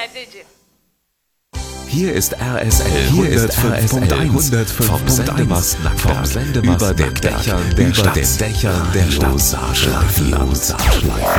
that, did you? Hier ist RSL 105.1 vom Sendemast Nackberg über den Dächern der Stadt.